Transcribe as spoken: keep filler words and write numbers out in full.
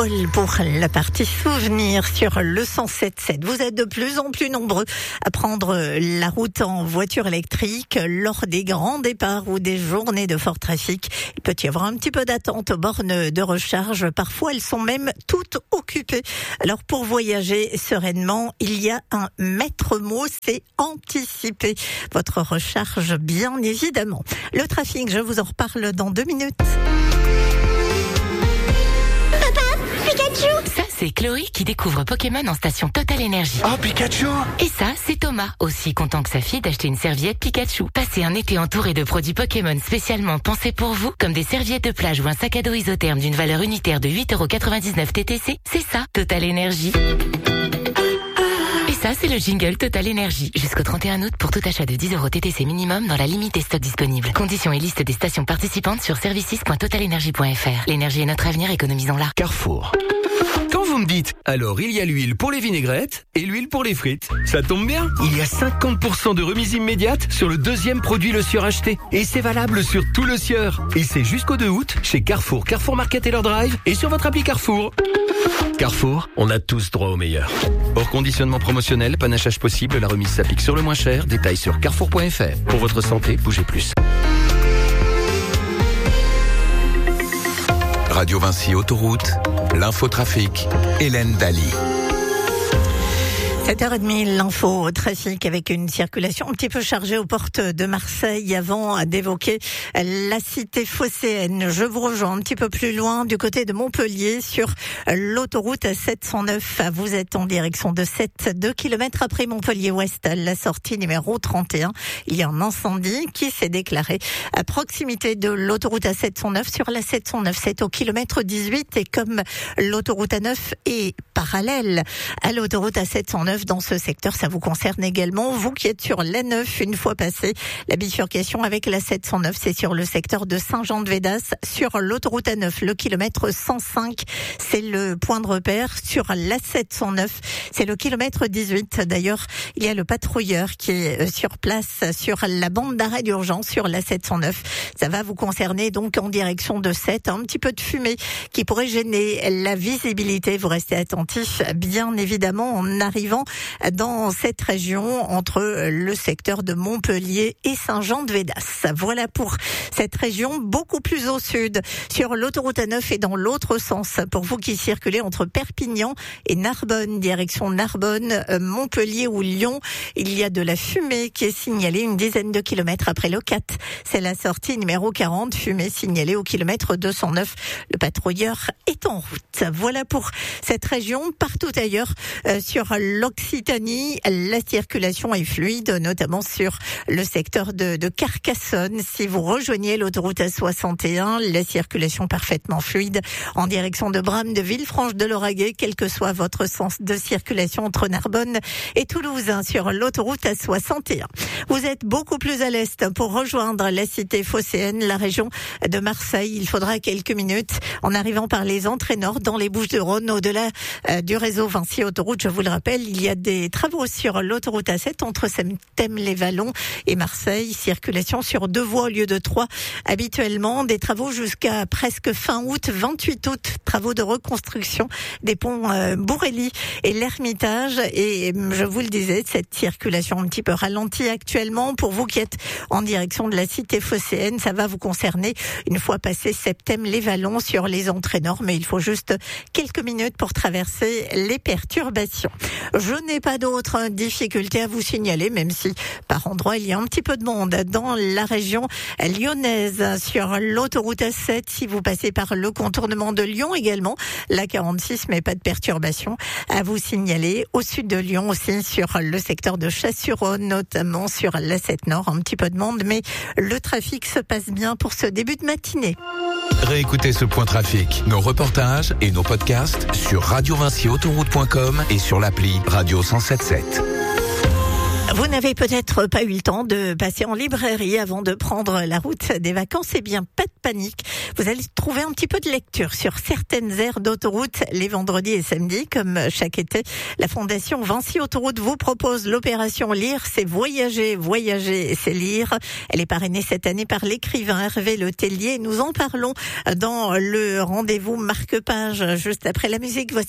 Pour la partie souvenir sur le cent sept sept. Vous êtes de plus en plus nombreux à prendre la route en voiture électrique lors des grands départs ou des journées de fort trafic. Il peut y avoir un petit peu d'attente aux bornes de recharge. Parfois, elles sont même toutes occupées. Alors, pour voyager sereinement, il y a un maître mot, c'est anticiper votre recharge, bien évidemment. Le trafic, je vous en reparle dans deux minutes. Ça, c'est Chloé qui découvre Pokémon en station Total Énergie. Oh, Pikachu! Et ça, c'est Thomas, aussi content que sa fille d'acheter une serviette Pikachu. Passez un été entouré de produits Pokémon spécialement pensés pour vous, comme des serviettes de plage ou un sac à dos isotherme d'une valeur unitaire de huit euros quatre-vingt-dix-neuf T T C. C'est ça, Total Énergie. Et ça, c'est le jingle Total Énergie. Jusqu'au trente et un août pour tout achat de dix euros T T C minimum dans la limite des stocks disponibles. Conditions et liste des stations participantes sur services point total énergie point f r. L'énergie est notre avenir, économisons-la. Carrefour. Quand vous me dites, alors il y a l'huile pour les vinaigrettes et l'huile pour les frites. Ça tombe bien, il y a cinquante pour cent de remise immédiate sur le deuxième produit Le Sieur acheté. Et c'est valable sur tout Le Sieur. Et c'est jusqu'au deux août chez Carrefour, Carrefour Market et leur drive et sur votre appli Carrefour. Carrefour, on a tous droit au meilleur. Hors conditionnement promotionnel, panachage possible, la remise s'applique sur le moins cher. Détails sur carrefour point f r. Pour votre santé, bougez plus. Radio Vinci Autoroute, l'infotrafic, Hélène Daly. sept heures trente, l'info trafic avec une circulation un petit peu chargée aux portes de Marseille avant d'évoquer la cité phocéenne. Je vous rejoins un petit peu plus loin du côté de Montpellier sur l'autoroute sept cent neuf. Vous êtes en direction de sept, deux kilomètres après Montpellier-Ouest, la sortie numéro trente et un. Il y a un incendie qui s'est déclaré à proximité de l'autoroute A sept cent neuf sur la sept cent neuf. C'est au kilomètre dix-huit et comme l'autoroute A neuf est parallèle à l'autoroute A sept cent neuf, dans ce secteur, ça vous concerne également. Vous qui êtes sur l'A neuf, une fois passé la bifurcation avec la sept cent neuf, c'est sur le secteur de Saint-Jean-de-Védas, sur l'autoroute A neuf, le kilomètre cent cinq, c'est le point de repère. Sur la sept cent neuf, c'est le kilomètre dix-huit. D'ailleurs, il y a le patrouilleur qui est sur place sur la bande d'arrêt d'urgence sur la sept cent neuf. Ça va vous concerner donc en direction de sept. Un petit peu de fumée qui pourrait gêner la visibilité. Vous restez attentifs, bien évidemment, en arrivant dans cette région entre le secteur de Montpellier et Saint-Jean-de-Védas. Voilà pour cette région beaucoup plus au sud, sur l'autoroute A neuf et dans l'autre sens. Pour vous qui circulez entre Perpignan et Narbonne, direction Narbonne, Montpellier ou Lyon, il y a de la fumée qui est signalée une dizaine de kilomètres après le quatre. C'est la sortie numéro quarante, fumée signalée au kilomètre deux cent neuf. Le patrouilleur est en route. Voilà pour cette région. Partout ailleurs, euh, sur l'Occitanie, la circulation est fluide, notamment sur le secteur de, de Carcassonne. Si vous rejoignez l'autoroute A soixante et un, la circulation parfaitement fluide en direction de Bram, de Villefranche-de-Lauragais, quel que soit votre sens de circulation entre Narbonne et Toulouse, hein, sur l'autoroute A soixante et un. Vous êtes beaucoup plus à l'est pour rejoindre la cité phocéenne, la région de Marseille. Il faudra quelques minutes en arrivant par les entrées nord dans les Bouches-du-Rhône, au-delà euh, du réseau Vinci Autoroute. Je vous le rappelle, il y a des travaux sur l'autoroute A sept entre Septem-les-Vallons et Marseille. Circulation sur deux voies au lieu de trois habituellement. Des travaux jusqu'à presque fin août, vingt-huit août. Travaux de reconstruction des ponts euh, Bourrelly et l'Ermitage. Et je vous le disais, cette circulation un petit peu ralentie actuellement. Pour vous qui êtes en direction de la cité phocéenne, ça va vous concerner une fois passé Septem-les-Vallons sur les entrées nord. Mais il faut juste quelques minutes pour traverser les perturbations. Je n'ai pas d'autres difficultés à vous signaler, même si par endroits il y a un petit peu de monde dans la région lyonnaise sur l'autoroute A sept. Si vous passez par le contournement de Lyon également, la quarante-six, mais pas de perturbation à vous signaler. Au sud de Lyon aussi, sur le secteur de Chasse-sur-Rhône, notamment sur l'A sept Nord, un petit peu de monde, mais le trafic se passe bien pour ce début de matinée. Réécoutez ce point trafic, nos reportages et nos podcasts sur radio vinci autoroute point com et sur l'appli Radio cent soixante-dix-sept. Vous n'avez peut-être pas eu le temps de passer en librairie avant de prendre la route des vacances. Eh bien, pas de panique. Vous allez trouver un petit peu de lecture sur certaines aires d'autoroute les vendredis et samedis, comme chaque été. La Fondation Vinci Autoroute vous propose l'opération Lire, c'est voyager, voyager, c'est lire. Elle est parrainée cette année par l'écrivain Hervé Le Tellier. Nous en parlons dans le rendez-vous marque-page juste après la musique. Voici